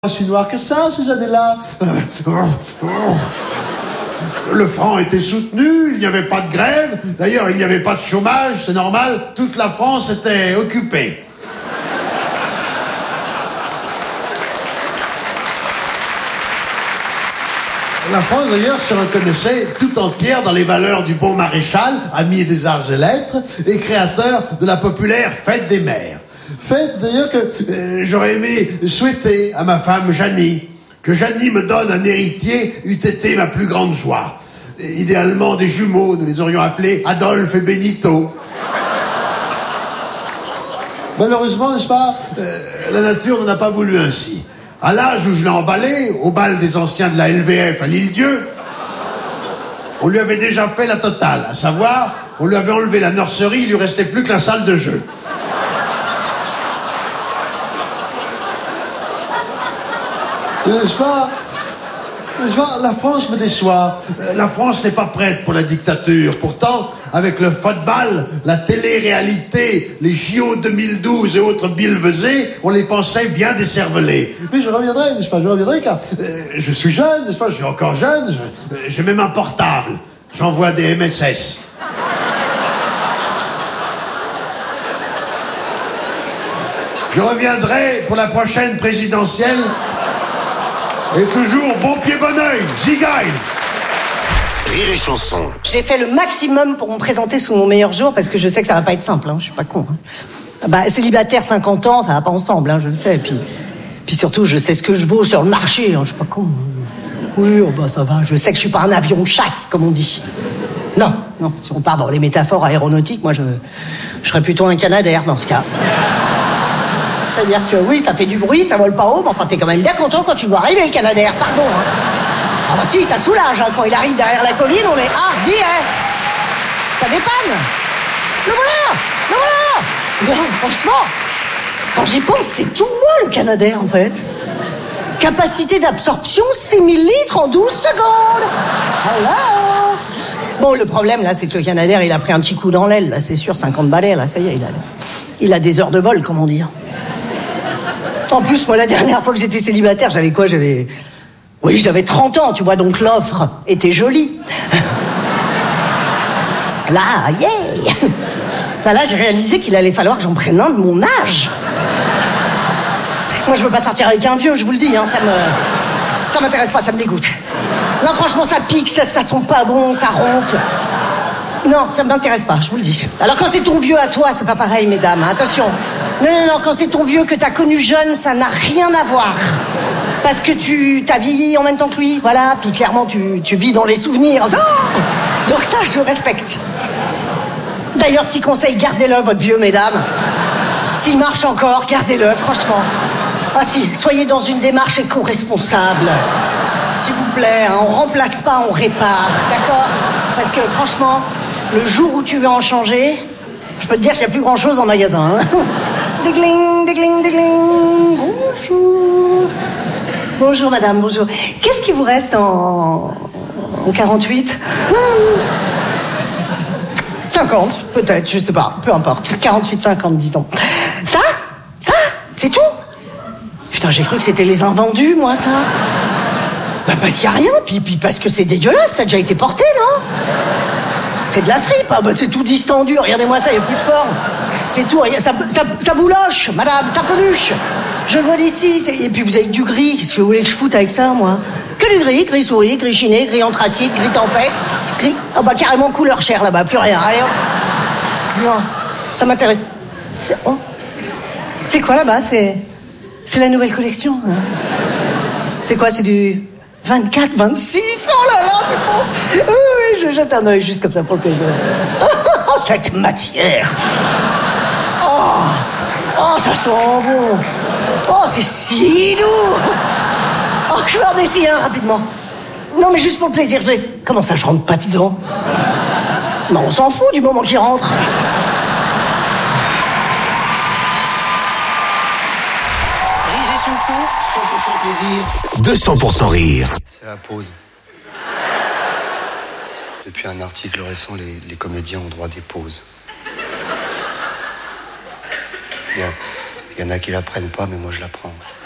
Si noir que ça, ces années-là. Le franc était soutenu, il n'y avait pas de grève. D'ailleurs, il n'y avait pas de chômage, c'est normal. Toute la France était occupée. La France, d'ailleurs, se reconnaissait tout entière dans les valeurs du bon maréchal, ami des arts et lettres, et créateur de la populaire Fête des mères. Fête, d'ailleurs, que j'aurais aimé souhaiter à ma femme Jeannie. Que Jeannie me donne un héritier eût été ma plus grande joie. Idéalement des jumeaux, nous les aurions appelés Adolphe et Benito. Malheureusement, n'est-ce pas, la nature n'en a pas voulu ainsi. À l'âge où je l'ai emballé, au bal des anciens de la LVF à l'Île-Dieu, on lui avait déjà fait la totale. À savoir, on lui avait enlevé la nurserie, il lui restait plus que la salle de jeu. N'est-ce pas, la France me déçoit. La France n'est pas prête pour la dictature. Pourtant, avec le football, la télé-réalité, les JO 2012 et autres billevesées, on les pensait bien décervelés. Mais je reviendrai, n'est-ce pas, car je suis jeune, n'est-ce pas, je suis encore jeune, j'ai même un portable. J'envoie des MSS. Je reviendrai pour la prochaine présidentielle. Et toujours bon pied, bon oeil, zigaille. Rire et chanson. J'ai fait le maximum pour me présenter sous mon meilleur jour parce que je sais que ça va pas être simple, hein, je suis pas con. Hein. Bah, célibataire 50 ans, ça va pas ensemble, hein, je le sais. Puis surtout, je sais ce que je vaux sur le marché, hein, je suis pas con. Oui, oh bah ça va, je sais que je suis pas un avion de chasse, comme on dit. Non, si on part dans les métaphores aéronautiques, moi je serais plutôt un Canadair dans ce cas. C'est-à-dire que oui, ça fait du bruit, ça vole pas haut, mais enfin t'es quand même bien content quand tu vois arriver le Canadair, pardon. Hein. Ah bah si, ça soulage, hein, quand il arrive derrière la colline, on est... Ah, dis, hein, ça dépanne. Le voilà. Non, franchement, quand j'y pense, c'est tout moi le Canadair en fait. Capacité d'absorption, 6000 litres en 12 secondes. Alors... Bon, le problème là, c'est que le Canadair, il a pris un petit coup dans l'aile, là, c'est sûr, 50 balais, là, ça y est, il a des heures de vol, comme on dit. En plus, moi, la dernière fois que j'étais célibataire, j'avais quoi? J'avais 30 ans, tu vois, donc l'offre était jolie. Là, yeah. Là, j'ai réalisé qu'il allait falloir que j'en prenne un de mon âge. Moi, je veux pas sortir avec un vieux, je vous le dis, hein, ça m'intéresse pas, ça me dégoûte. Non, franchement, ça pique, ça sent pas bon, ça ronfle. Non, ça m'intéresse pas, je vous le dis. Alors quand c'est ton vieux à toi, c'est pas pareil, mesdames, hein, attention. Non, quand c'est ton vieux que t'as connu jeune, ça n'a rien à voir. Parce que t'as vieilli en même temps que lui, voilà, puis clairement tu vis dans les souvenirs. Oh, donc ça, je respecte. D'ailleurs, petit conseil, gardez-le, votre vieux, mesdames. S'il marche encore, gardez-le, franchement. Ah si, soyez dans une démarche éco-responsable. S'il vous plaît, hein, on remplace pas, on répare, d'accord? Parce que franchement, le jour où tu veux en changer, je peux te dire qu'il n'y a plus grand-chose en magasin. Hein. Dégling, dégling, dégling. Bonjour. Bonjour madame, bonjour. Qu'est-ce qui vous reste en 48? 50, peut-être, je sais pas, peu importe. 48, 50, disons. Ça? C'est tout? Putain, j'ai cru que c'était les invendus, moi, ça. Bah parce qu'il n'y a rien, puis parce que c'est dégueulasse, ça a déjà été porté, non? C'est de la fripe, ah bah c'est tout distendu, regardez-moi ça, il n'y a plus de forme. C'est tout, ça bouloche, madame, ça peluche. Je le vois d'ici, et puis vous avez du gris, qu'est-ce que vous voulez que je foute avec ça, moi? Que du gris souris, gris chiné, gris anthracite, gris tempête, gris... Ah bah carrément couleur chair là-bas, plus rien, allez hop. Non, ça m'intéresse. C'est quoi là-bas? C'est la nouvelle collection, hein. C'est quoi, c'est du... 24, 26, oh là là, c'est bon. Oui, je jette un œil juste comme ça pour le plaisir. Oh, cette matière. Oh, ça sent bon. Oh, c'est si doux. Oh, je vais en essayer un rapidement. Non, mais juste pour le plaisir. Comment ça, je rentre pas dedans? Non, on s'en fout du moment qu'il rentre. Rire et chanson, 100% plaisir, 200% rire. C'est la pause. Depuis un article récent, les comédiens ont droit des pauses. Il y en a qui la prennent pas, mais moi je la prends.